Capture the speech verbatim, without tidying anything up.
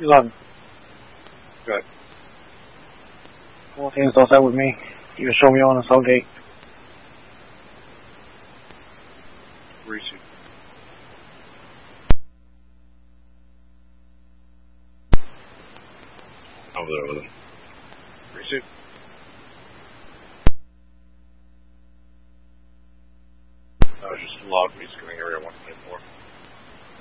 He's on. Good. Well, he was outside with me. He was showing me on the cell gate. Where is he? Over there with him. Where is he? That was just a log. He's coming area one twenty-four.